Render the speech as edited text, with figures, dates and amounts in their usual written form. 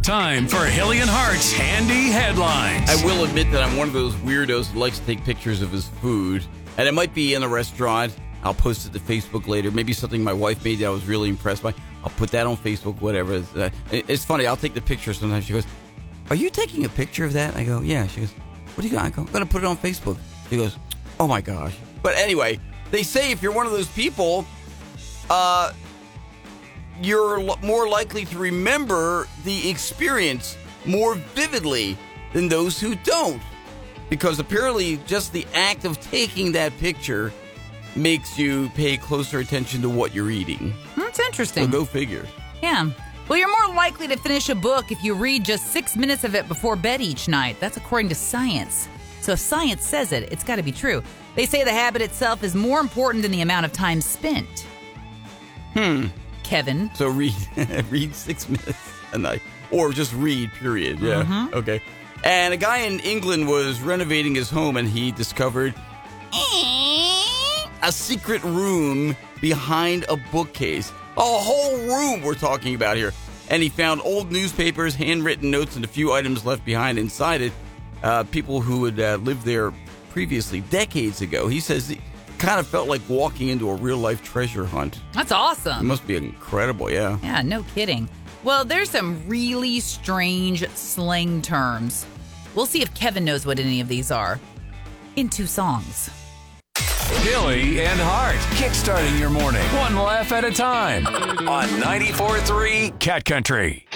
Time for Hilly and Hart's Handy Headlines. I will admit that I'm one of those weirdos who likes to take pictures of his food. And it might be in a restaurant. I'll post it to Facebook later. Maybe something my wife made that I was really impressed by. I'll put that on Facebook, whatever. It's funny. I'll take the picture sometimes. She goes, "Are you taking a picture of that?" I go, "Yeah." She goes, "What do you got?" I go, "I'm going to put it on Facebook." She goes, "Oh, my gosh." But anyway, they say if you're one of those people, you're more likely to remember the experience more vividly than those who don't. Because apparently just the act of taking that picture makes you pay closer attention to what you're eating. That's interesting. So go figure. Yeah. Well, you're more likely to finish a book if you read just 6 minutes of it before bed each night. That's according to science. So if science says it, it's got to be true. They say the habit itself is more important than the amount of time spent. Kevin. So read 6 minutes a night. Or just read, period. Yeah. Mm-hmm. Okay. And a guy in England was renovating his home and he discovered a secret room behind a bookcase. A whole room we're talking about here. And he found old newspapers, handwritten notes, and a few items left behind inside it. People who had lived there previously, decades ago. He says it kind of felt like walking into a real-life treasure hunt. That's It awesome. must be incredible, yeah. Yeah, no kidding. Well, there's some really strange slang terms. We'll see if Kevin knows what any of these are. In 2 songs. Hilly and Hart, kickstarting your morning one laugh at a time on 94.3 Cat Country.